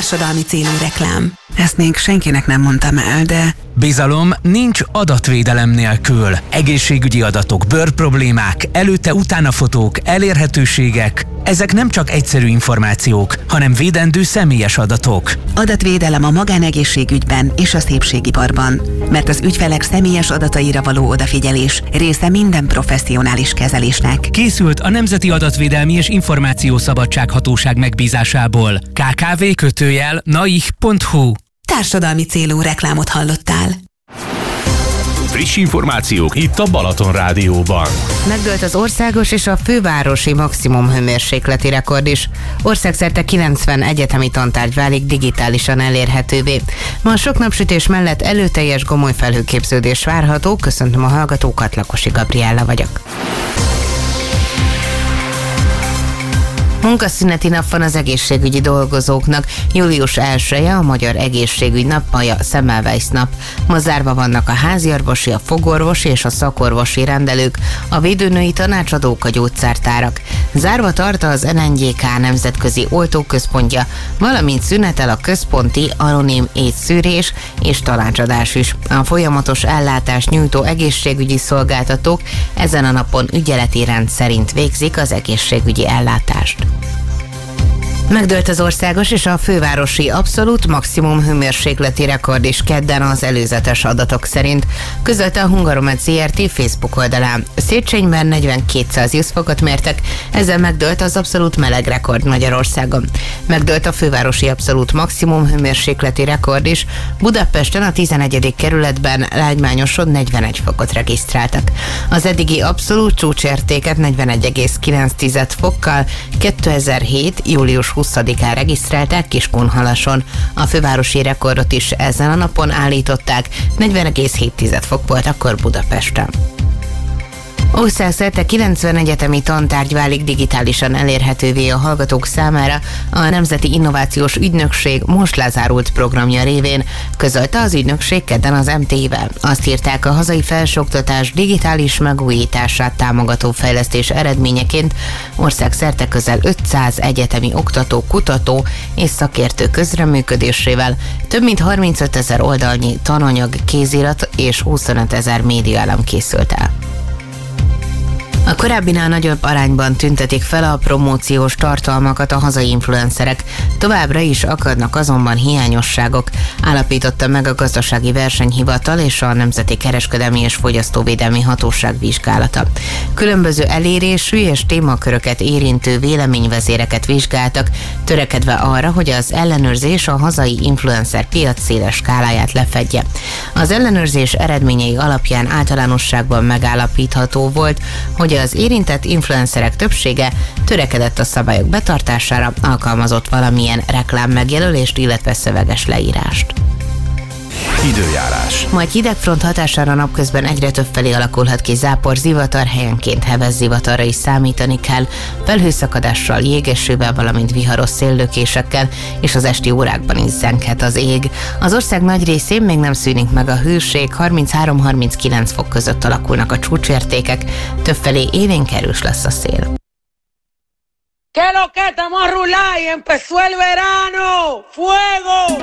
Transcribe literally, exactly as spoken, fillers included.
Társadalmi célú reklám. Ezt még senkinek nem mondtam el, de... Bizalom nincs adatvédelem nélkül. Egészségügyi adatok, bőrproblémák, előtte-utána fotók, elérhetőségek. Ezek nem csak egyszerű információk, hanem védendő személyes adatok. Adatvédelem a magánegészségügyben és a szépségiparban. Mert az ügyfelek személyes adataira való odafigyelés része minden professzionális kezelésnek. Készült a Nemzeti Adatvédelmi és Információszabadság Hatóság megbízásából. ká ká vé kötőjel naih pont hu. Társadalmi célú reklámot hallottál. Friss információk itt a Balaton Rádióban. Megdőlt az országos és a fővárosi maximum hőmérsékleti rekord is. Országszerte kilencven egyetemi tantárgy válik digitálisan elérhetővé. Ma a sok napsütés mellett előteljes gomoly felhőképződés várható. Köszöntöm a hallgatókat, Lakosi Gabriella vagyok. Munkaszüneti nap van az egészségügyi dolgozóknak. július elseje a Magyar Egészségügy napja, Semmelweis nap. Ma zárva vannak a háziorvosi, a fogorvosi és a szakorvosi rendelők, a védőnői tanácsadók, a gyógyszertárak. Zárva tart az en en gé ká nemzetközi oltóközpontja, valamint szünetel a központi anonim étszűrés és tanácsadás is. A folyamatos ellátást nyújtó egészségügyi szolgáltatók ezen a napon ügyeleti rend szerint végzik az egészségügyi ellátást. Megdőlt az országos és a fővárosi abszolút maximum hőmérsékleti rekord is kedden az előzetes adatok szerint, közölte a Hungaromed zé er té Facebook oldalán. Széchenyben negyvenkét Celsius fokot mértek, ezzel megdőlt az abszolút meleg rekord Magyarországon. Megdőlt a fővárosi abszolút maximum hőmérsékleti rekord is, Budapesten a tizenegyedik kerületben lágymányoson negyvenegy fokot regisztráltak. Az eddigi abszolút csúcsértéket negyvenegy egész kilenc fokkal kétezer-hét július huszadikán regisztrálták Kiskunhalason. A fővárosi rekordot is ezen a napon állították, negyven egész hét fok volt akkor Budapesten. Országszerte kilencven egyetemi tantárgy válik digitálisan elérhetővé a hallgatók számára a Nemzeti Innovációs Ügynökség most lezárult programja révén, közölte az ügynökség kedden az em té i-vel. Azt írták, a hazai felsőoktatás digitális megújítását támogató fejlesztés eredményeként országszerte közel ötszáz egyetemi oktató, kutató és szakértő közreműködésével több mint harmincötezer oldalnyi tananyag, kézirat és huszonötezer médiaelem készült el. A korábbinál nagyobb arányban tüntetik fel a promóciós tartalmakat a hazai influencerek. Továbbra is akadnak azonban hiányosságok, állapította meg a Gazdasági Versenyhivatal és a Nemzeti Kereskedelmi és Fogyasztóvédelmi Hatóság vizsgálata. Különböző elérésű és témaköröket érintő véleményvezéreket vizsgáltak, törekedve arra, hogy az ellenőrzés a hazai influencer piac széles skáláját lefedje. Az ellenőrzés eredményei alapján általánosságban megállapítható volt, hogy az érintett influencerek többsége törekedett a szabályok betartására, alkalmazott valamilyen reklám megjelölést, illetve szöveges leírást. Időjárás. Majd hidegfront hatására napközben egyre több felé alakulhat ki zápor, zivatar, helyenként heves zivatarra is számítani kell, felhőszakadással, jégesővel, valamint viharos széllökésekkel, és az esti órákban is zenghet az ég. Az ország nagy részén még nem szűnik meg a hőség, harminchárom-harminckilenc fok között alakulnak a csúcsértékek, többfelé élénk erős lesz a szél. ¿Qué lo que estamos a rular y empezó el verano? ¡Fuego!